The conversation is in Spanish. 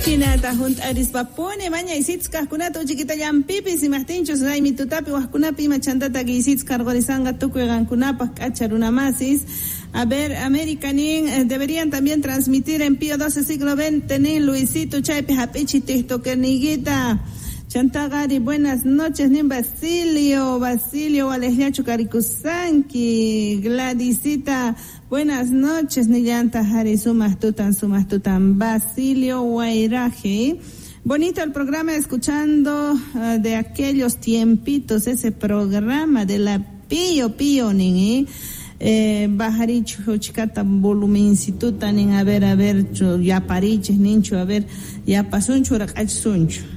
Hinata junt arisbapone maña isitzka kunato chiquita yampipis y mastinchos ay mi tutapi waskunapi machantata que isitzka argorizanga tukuegan kunapas cacharunamasis. A ver, Americanin deberían también transmitir en Pío 12 siglo XX nin Luisito Chaipe Hapichi Tisto Kerniguita. Chantagari, buenas noches, nin Basilio, Alejandro Caricusanqui, Gladysita, buenas noches, ni llanta Jari, sumas tutan, Basilio Guairaje. Bonito el programa, escuchando de aquellos tiempitos, ese programa de la Pío, nin, Bajaricho, Chicata, volumen instituta, nin, a ver, ya pariches, nincho, a ver, ya pasuncho, racachsuncho.